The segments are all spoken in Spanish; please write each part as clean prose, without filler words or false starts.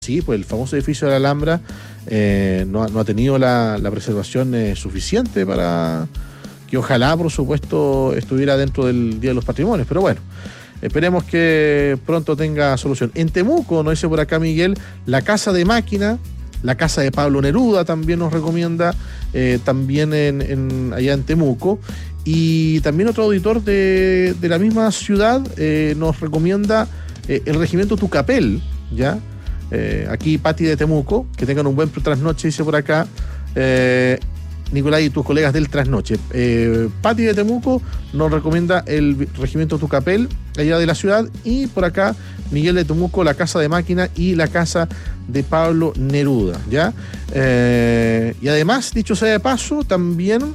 Sí, pues el famoso edificio de la Alhambra no ha tenido la preservación suficiente para que ojalá, por supuesto, estuviera dentro del Día de los Patrimonios. Pero bueno, esperemos que pronto tenga solución. En Temuco, nos dice por acá Miguel, la Casa de Máquina, la Casa de Pablo Neruda también nos recomienda, también allá en Temuco. Y también otro auditor de la misma ciudad nos recomienda el Regimiento Tucapel, ¿ya? Aquí Pati de Temuco, que tengan un buen trasnoche, dice por acá Nicolás y tus colegas del trasnoche. Pati de Temuco nos recomienda el Regimiento Tucapel, allá de la ciudad, y por acá Miguel de Temuco, la Casa de Máquina y la Casa de Pablo Neruda, ¿ya? Y además, dicho sea de paso, también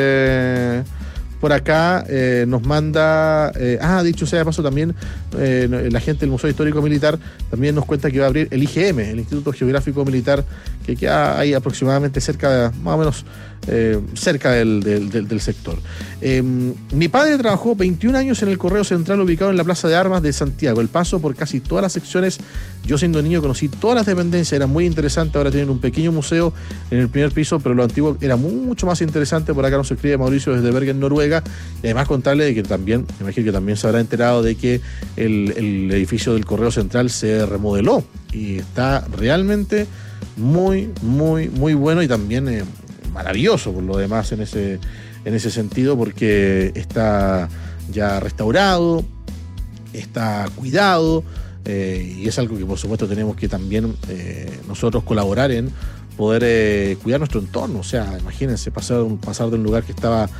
por acá nos manda, dicho sea de paso también, la gente del Museo Histórico Militar también nos cuenta que va a abrir el IGM, el Instituto Geográfico Militar, que queda ahí aproximadamente cerca, más o menos cerca del sector. Mi padre trabajó 21 años en el Correo Central ubicado en la Plaza de Armas de Santiago. El paso por casi todas las secciones, yo siendo niño conocí todas las dependencias, era muy interesante. Ahora tienen un pequeño museo en el primer piso, pero lo antiguo era mucho más interesante. Por acá nos escribe Mauricio desde Bergen, Noruega, y además contarle de que también, me imagino que también se habrá enterado de que el edificio del Correo Central se remodeló y está realmente muy, muy, muy bueno, y también maravilloso por lo demás en ese sentido, porque está ya restaurado, está cuidado, y es algo que por supuesto tenemos que también nosotros colaborar en poder cuidar nuestro entorno. O sea, imagínense pasar de un lugar que estaba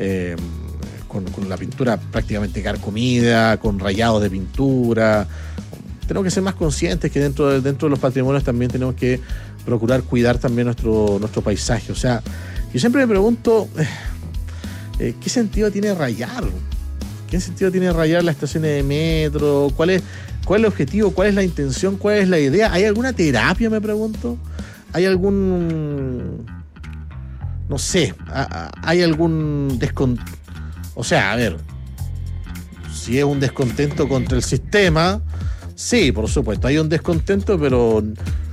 con la pintura prácticamente carcomida, con rayados de pintura. Tenemos que ser más conscientes que dentro de los patrimonios también tenemos que procurar cuidar también nuestro paisaje. O sea, yo siempre me pregunto, ¿qué sentido tiene rayar? ¿Qué sentido tiene rayar las estaciones de metro? ¿Cuál es el objetivo? ¿Cuál es la intención? ¿Cuál es la idea? ¿Hay alguna terapia, me pregunto? ¿Hay algún... no sé, hay algún o sea, a ver, si es un descontento contra el sistema, sí, por supuesto, hay un descontento, pero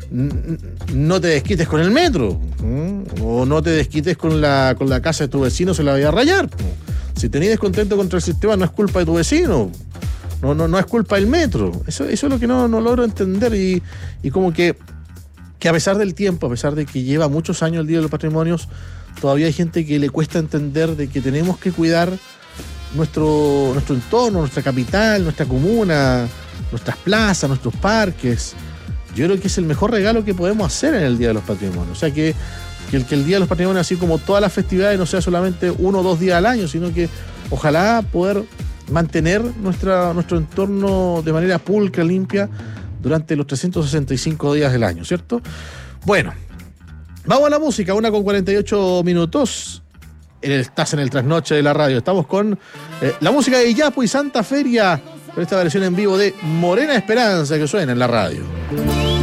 no te desquites con el metro, o no te desquites con la casa de tu vecino, se la vaya a rayar. Si tenés descontento contra el sistema, no es culpa de tu vecino, no es culpa del metro. Eso es lo que no logro entender, y como que a pesar del tiempo, a pesar de que lleva muchos años el Día de los Patrimonios, todavía hay gente que le cuesta entender de que tenemos que cuidar nuestro entorno, nuestra capital, nuestra comuna, nuestras plazas, nuestros parques. Yo creo que es el mejor regalo que podemos hacer en el Día de los Patrimonios. O sea, que el Día de los Patrimonios, así como todas las festividades, no sea solamente 1 o 2 días al año, sino que ojalá poder mantener nuestro entorno de manera pulcra, limpia, durante los 365 días del año, ¿cierto? Bueno, vamos a la música, 1:48. Estás en el trasnoche de la radio. Estamos con la música de Yapo y Santa Feria, con esta versión en vivo de Morena Esperanza que suena en la radio.